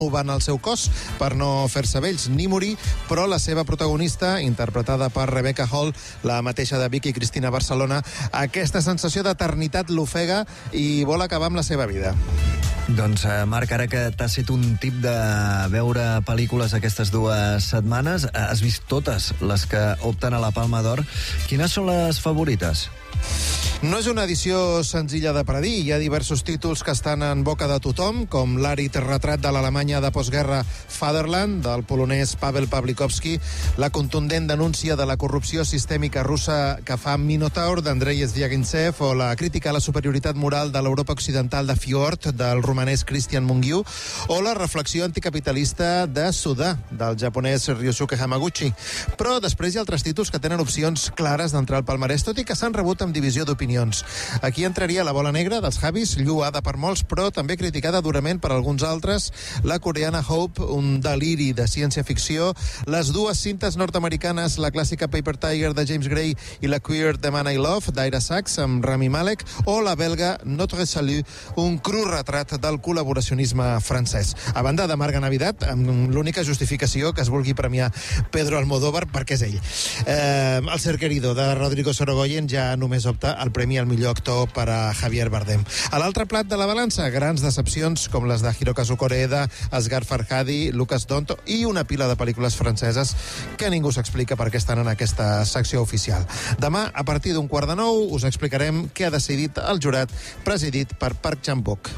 van al seu cos per no fer-se vells ni morir, però la seva protagonista, interpretada per Rebecca Hall, la mateixa de Vicky Cristina Barcelona, aquesta sensació d'eternitat l'ofega i vol acabar amb la seva vida. Doncs, Marc, ara que t'has set un tip de veure pel·lícules aquestes 2 setmanes, has vist totes les que opten a la Palma d'Or. Quines són les favorites? No és una edició senzilla de predir. Hi ha diversos títols que estan en boca de tothom, com l'àrid retrat de l'Alemanya de postguerra Fatherland, del polonès Pavel Pawlikowski, la contundent denúncia de la corrupció sistèmica russa que fa Minotaur, d'Andrei Zvyagintsev, o la crítica a la superioritat moral de l'Europa occidental de Fjord, del romanès Christian Mungiu, o la reflexió anticapitalista de Suda, del japonès Ryosuke Hamaguchi. Però després hi ha altres títols que tenen opcions clares d'entrar al palmarès, tot i que s'han rebut amb divisió d'opinions. Aquí entraria La bola negra, dels Javis, lloada per molts, però també criticada durament per alguns altres, la coreana Hope, un deliri de ciència-ficció, les 2 cintes nord-americanes, la clàssica Paper Tiger de James Gray i la Queer The Man I Love, d'Ira Sachs, amb Rami Malek, o la belga Notre Salut, un cru retrat del col·laboracionisme francès. A banda de Marga Navidad, amb l'única justificació que es vulgui premiar Pedro Almodóvar perquè és ell. El Ser Querido, de Rodrigo Sorogoyen, ja només opta al premi al millor actor per a Javier Bardem. A l'altre plat de la balança, grans decepcions com les de Hirokazu Koreeda, Asghar Farhadi, Lucas Donto i una pila de pel·lícules franceses que ningú s'explica per què estan en aquesta secció oficial. Demà, a partir d'un 8:45, us explicarem què ha decidit el jurat presidit per Park Chan-wook.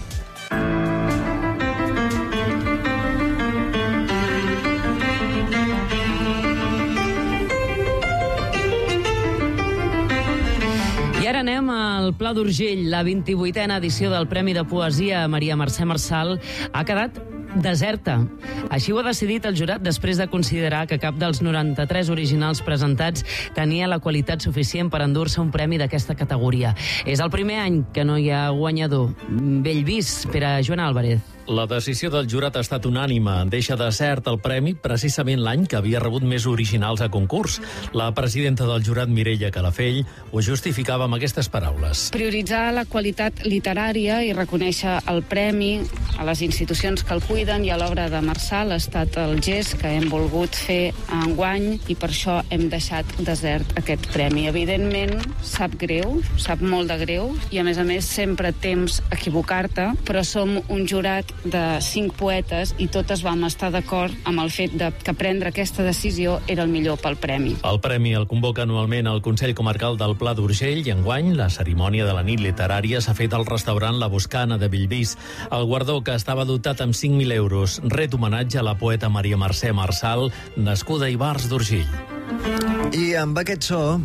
I ara anem al Pla d'Urgell. La 28a edició del Premi de Poesia Maria Mercè Marçal ha quedat deserta. Així ho ha decidit el jurat després de considerar que cap dels 93 originals presentats tenia la qualitat suficient per endur-se un premi d'aquesta categoria. És el primer any que no hi ha guanyador. Bellvís per a Joan Álvarez. La decisió del jurat ha estat unànime. Deixa desert el premi precisament l'any que havia rebut més originals a concurs. La presidenta del jurat, Mireia Calafell, ho justificava amb aquestes paraules. Prioritzar la qualitat literària i reconèixer el premi a les institucions que el cuiden i a l'obra de Marçal ha estat el gest que hem volgut fer enguany i per això hem deixat desert aquest premi. Evidentment, sap greu, sap molt de greu i a més sempre temps equivocar-te, però som un jurat de 5 poetes i totes vam estar d'acord amb el fet que prendre aquesta decisió era el millor pel premi. El premi el convoca anualment el Consell Comarcal del Pla d'Urgell i enguany la cerimònia de la nit literària s'ha fet al restaurant La Boscana de Bellvís. El guardó, que estava dotat amb 5.000 euros, ret homenatge a la poeta Maria Mercè Marçal, nascuda a Ivars d'Urgell. I amb aquest so...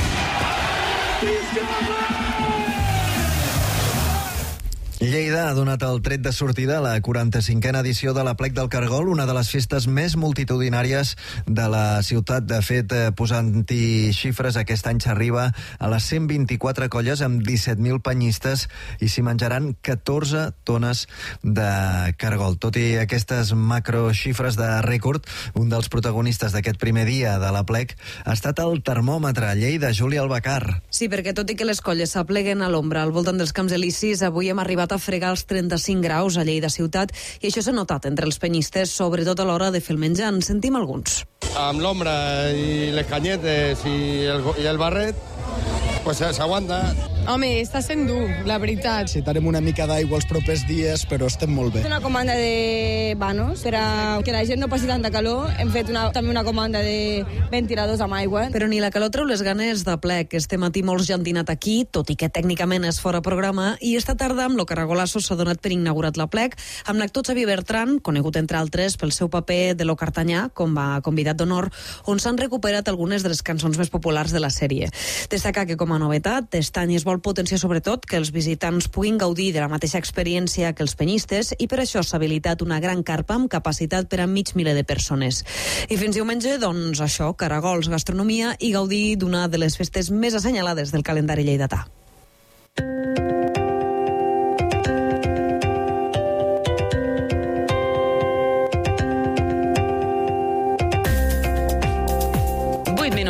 Lleida ha donat el tret de sortida a la 45a edició de l'Aplec del Cargol, una de les festes més multitudinàries de la ciutat. De fet, posant-hi xifres, aquest any s'arriba a les 124 colles amb 17.000 penyistes i s'hi menjaran 14 tones de cargol. Tot i aquestes macroxifres de rècord, un dels protagonistes d'aquest primer dia de l'Aplec ha estat el termòmetre. Lleida, Júlia Albacar. Sí, perquè tot i que les colles s'apleguen a l'ombra al voltant dels Camps Elisis, avui hem arribat a fregar els 35 graus a Lleida ciutat i això s'ha notat entre els penyistes, sobretot a l'hora de fer el menjar. En sentim alguns. Amb l'ombra i les canyetes i el barret, pues s'aguanta. Home, està sent dur, la veritat. Necessitarem una mica d'aigua els propers dies, però estem molt bé. Una comanda de vanos per a que la gent no passi tanta calor. Hem fet també una comanda de ventiladors amb aigua. Però ni la calor treu les ganes de plec. Este matí molts ja han dinat aquí, tot i que tècnicament és fora programa, i esta tarda amb lo Caragolasso s'ha donat per inaugurat la plec, amb l'actor Xavi Bertran, conegut entre altres pel seu paper de lo Cartanyà, com a convidat d'honor, on s'han recuperat algunes de les cançons més populars de la sèrie. Destacar que com a novetat, aquest any es vol potenciar sobretot que els visitants puguin gaudir de la mateixa experiència que els penyistes i per això s'ha habilitat una gran carpa amb capacitat per a 500.000 de persones. I fins diumenge, doncs això, caragols, gastronomia i gaudir d'una de les festes més assenyalades del calendari lleidatà.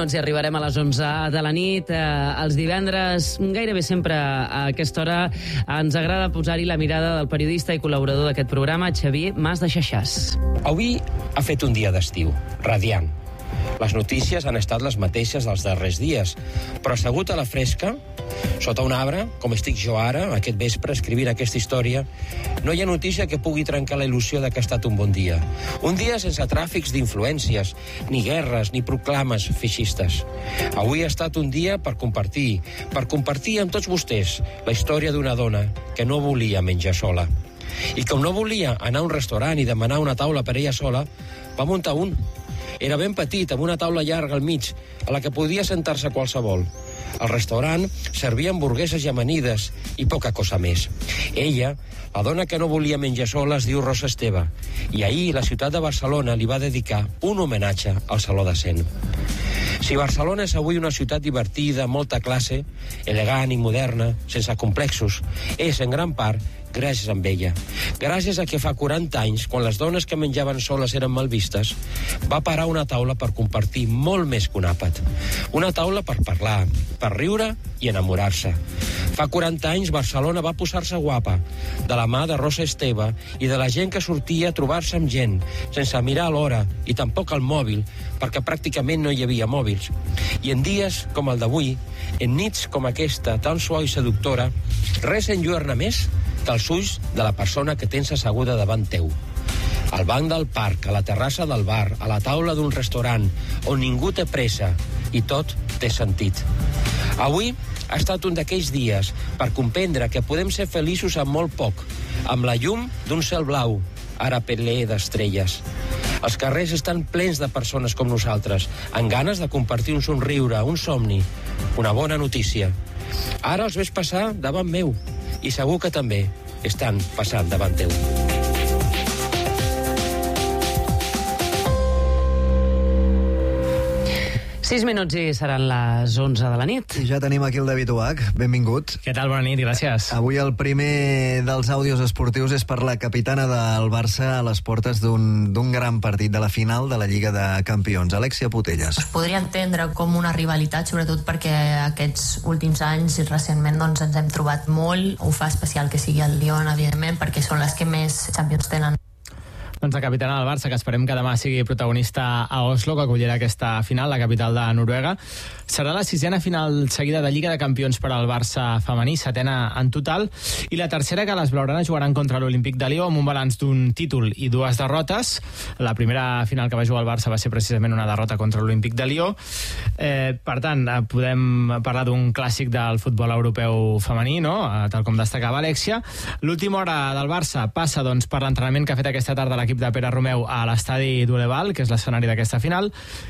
minuts i arribarem a les 11 de la nit. Els divendres, gairebé sempre a aquesta hora, ens agrada posar-hi la mirada del periodista i col·laborador d'aquest programa, Xavier Mas de Xaxàs. Avui ha fet un dia d'estiu, radiant. Les notícies han estat les mateixes dels darrers dies, però assegut a la fresca, sota un arbre, com estic jo ara, aquest vespre, escrivint aquesta història, no hi ha notícia que pugui trencar la il·lusió que ha estat un bon dia. Un dia sense tràfics d'influències, ni guerres, ni proclames feixistes. Avui ha estat un dia per compartir amb tots vostès la història d'una dona que no volia menjar sola. I com no volia anar a un restaurant i demanar una taula per ella sola, va muntar un. Era ben petit, amb una taula llarga al mig, a la que podia sentar-se qualsevol. Al restaurant servia hamburgueses i amanides i poca cosa més. Ella, la dona que no volia menjar sola, es diu Rosa Esteve, i ahir la ciutat de Barcelona li va dedicar un homenatge al Saló de Cent. Si Barcelona és avui una ciutat divertida, molta classe, elegant i moderna, sense complexos, és en gran part gràcies a ella. Gràcies a que fa 40 anys, quan les dones que menjaven soles eren mal vistes, va parar una taula per compartir molt més que un àpat. Una taula per parlar, per riure i enamorar-se. Fa 40 anys Barcelona va posar-se guapa, de la mà de Rosa Esteve i de la gent que sortia a trobar-se amb gent, sense mirar l'hora i tampoc el mòbil, perquè pràcticament no hi havia mòbils. I en dies com el d'avui, en nits com aquesta, tan suau i seductora, res enlluerna més que els ulls de la persona que tens asseguda davant teu. Al banc del parc, a la terrassa del bar, a la taula d'un restaurant, on ningú té pressa i tot té sentit. Avui ha estat un d'aquells dies per comprendre que podem ser feliços amb molt poc, amb la llum d'un cel blau, ara ple d'estrelles. Els carrers estan plens de persones com nosaltres, amb ganes de compartir un somriure, un somni, una bona notícia. Ara els veig passar davant meu, i segur que també estan passant davant teu. Sis minuts i seran les 11 de la nit. I ja tenim aquí el David Ubach. Benvingut. Què tal? Bona nit, gràcies. Avui el primer dels àudios esportius és per la capitana del Barça a les portes d'un gran partit de la final de la Lliga de Campions, Alexia Putellas. Es podria entendre com una rivalitat, sobretot perquè aquests últims anys i recentment doncs, ens hem trobat molt. Ho fa especial que sigui el Lyon, evidentment, perquè són les que més Champions tenen. Doncs la capitana del Barça, que esperem que demà sigui protagonista a Oslo, que acollirà aquesta final, la capital de Noruega. Serà la 6a final seguida de Lliga de Campions per al Barça femení, 7a en total, i la tercera que les blaugranes jugaran contra l'Olímpic de Lió amb un balanç d'un títol i 2 derrotes. La primera final que va jugar el Barça va ser precisament una derrota contra l'Olímpic de Lió. Per tant, podem parlar d'un clàssic del futbol europeu femení, no? Tal com destacava Alexia. L'última hora del Barça passa doncs, per l'entrenament que ha fet aquesta tarda l'equip de Pere Romeu a l'estadi d'Oleval, que és l'escenari d'aquesta final.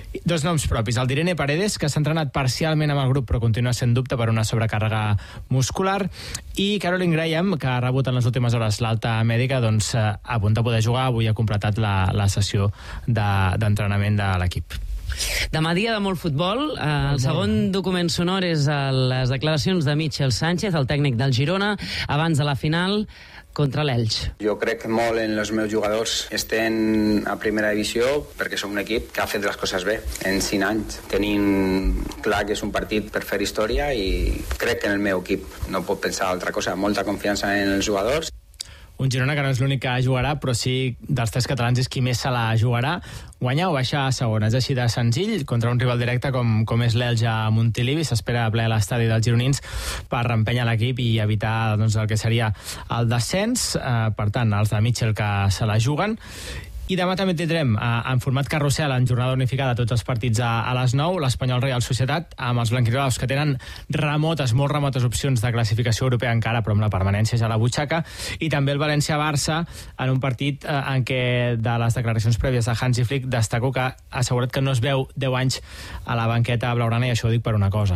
2 noms propis, el d'Irene Paredes, que s'ha entrenat parcialment amb el grup però continua sent dubte per una sobrecàrrega muscular, i Caroline Graham, que ha rebut en les últimes hores l'alta mèdica, doncs a punt de poder jugar. Avui ha completat la sessió d'entrenament de l'equip. Demà dia de molt futbol. El segon document sonor és les declaracions de Michel Sánchez, el tècnic del Girona, abans de la final contra l'Elx. Jo crec molt en els meus jugadors. Estem a primera divisió perquè som un equip que ha fet les coses bé en 5 anys. Tenim clar que és un partit per fer història i crec que en el meu equip no pot pensar altra cosa. Molta confiança en els jugadors. Un Girona que no és l'únic que jugarà, però sí dels 3 catalans és qui més se la jugarà. Guanyar o baixar a segona, és així de senzill, contra un rival directe com és l'Elx a Montilivi. S'espera ple a l'estadi dels gironins per empènyer l'equip i evitar doncs, el que seria el descens. Per tant, els de Mitchell que se la juguen. I demà també tindrem en format carrusel, en jornada unificada, tots els partits a les 9, l'Espanyol Real Societat, amb els blanquirolaus que tenen molt remotes opcions de classificació europea encara, però amb la permanència ja a la butxaca, i també el València-Barça, en un partit en què de les declaracions prèvies de Hansi Flick destaco que ha assegurat que no es veu 10 anys a la banqueta blaugrana, i això ho dic per una cosa.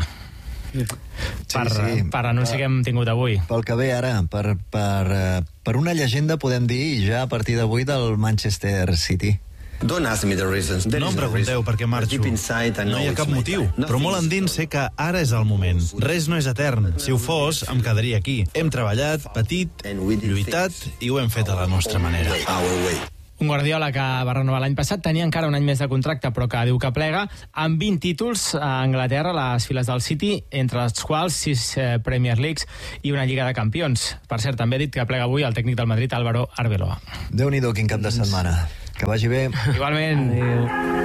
Per anunci que hem tingut avui. Pel que ve ara, per una llegenda, podem dir, ja a partir d'avui, del Manchester City. No em pregunteu per què marxo. No hi ha cap motiu, però molt endins sé que ara és el moment. Res no és etern. Si ho fos, em quedaria aquí. Hem treballat, patit, lluitat i ho hem fet a la nostra manera. Un Guardiola que va renovar l'any passat, tenia encara un any més de contracte, però que diu que plega, amb 20 títols a Anglaterra, a les files del City, entre els quals 6 Premier Leagues i una Lliga de Campions. Per cert, també ha dit que plega avui el tècnic del Madrid, Álvaro Arbeloa. Déu-n'hi-do, quin cap de setmana. Que vagi bé. Igualment. Adéu.